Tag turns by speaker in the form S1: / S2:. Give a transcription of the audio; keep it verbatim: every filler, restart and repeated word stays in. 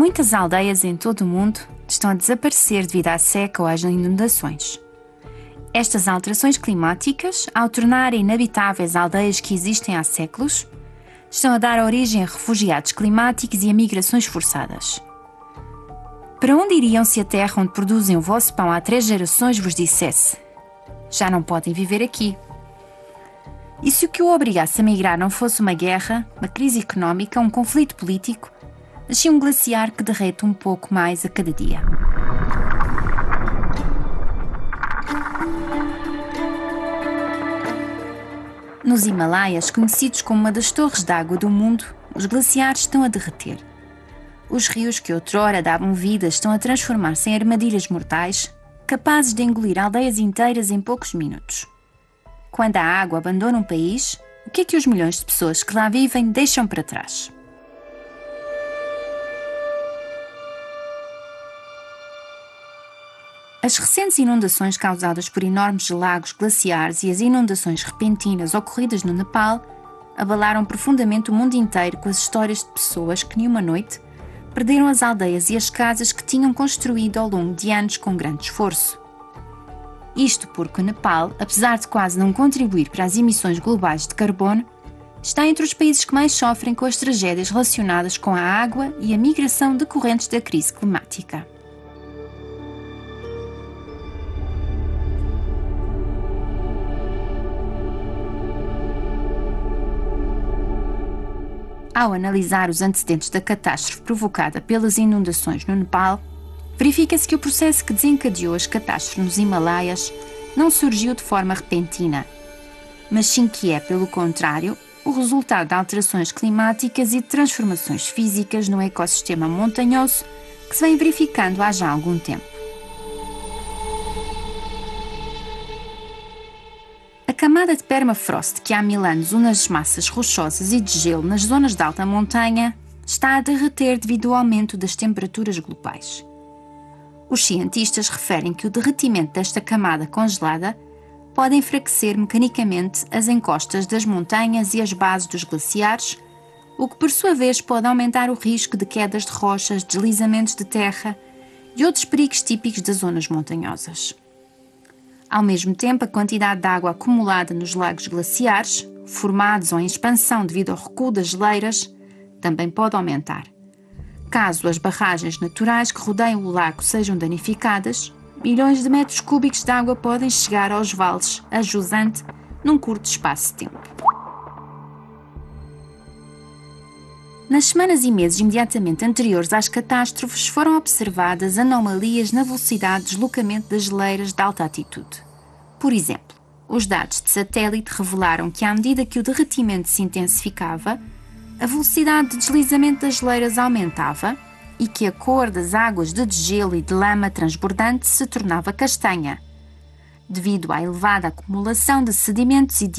S1: Muitas aldeias em todo o mundo estão a desaparecer devido à seca ou às inundações. Estas alterações climáticas, ao tornarem inabitáveis aldeias que existem há séculos, estão a dar origem a refugiados climáticos e a migrações forçadas. Para onde iriam se a terra onde produzem o vosso pão há três gerações vos dissesse: já não podem viver aqui? E se o que o obrigasse a migrar não fosse uma guerra, uma crise económica, um conflito político, mas sim um glaciar que derrete um pouco mais a cada dia? Nos Himalaias, conhecidos como uma das torres d'água do mundo, os glaciares estão a derreter. Os rios que outrora davam vida estão a transformar-se em armadilhas mortais, capazes de engolir aldeias inteiras em poucos minutos. Quando a água abandona um país, o que é que os milhões de pessoas que lá vivem deixam para trás? As recentes inundações causadas por enormes lagos glaciares e as inundações repentinas ocorridas no Nepal abalaram profundamente o mundo inteiro com as histórias de pessoas que, numa noite, perderam as aldeias e as casas que tinham construído ao longo de anos com grande esforço. Isto porque o Nepal, apesar de quase não contribuir para as emissões globais de carbono, está entre os países que mais sofrem com as tragédias relacionadas com a água e a migração decorrentes da crise climática. Ao analisar os antecedentes da catástrofe provocada pelas inundações no Nepal, verifica-se que o processo que desencadeou as catástrofes nos Himalaias não surgiu de forma repentina, mas sim que é, pelo contrário, o resultado de alterações climáticas e de transformações físicas no ecossistema montanhoso que se vem verificando há já algum tempo. A camada de permafrost que há mil anos une as massas rochosas e de gelo nas zonas de alta montanha está a derreter devido ao aumento das temperaturas globais. Os cientistas referem que o derretimento desta camada congelada pode enfraquecer mecanicamente as encostas das montanhas e as bases dos glaciares, o que por sua vez pode aumentar o risco de quedas de rochas, deslizamentos de terra e outros perigos típicos das zonas montanhosas. Ao mesmo tempo, a quantidade de água acumulada nos lagos glaciares, formados ou em expansão devido ao recuo das geleiras, também pode aumentar. Caso as barragens naturais que rodeiam o lago sejam danificadas, milhões de metros cúbicos de água podem chegar aos vales a jusante num curto espaço de tempo. Nas semanas e meses imediatamente anteriores às catástrofes, foram observadas anomalias na velocidade de deslocamento das geleiras de alta altitude. Por exemplo, os dados de satélite revelaram que, à medida que o derretimento se intensificava, a velocidade de deslizamento das geleiras aumentava e que a cor das águas de degelo e de lama transbordante se tornava castanha, devido à elevada acumulação de sedimentos e de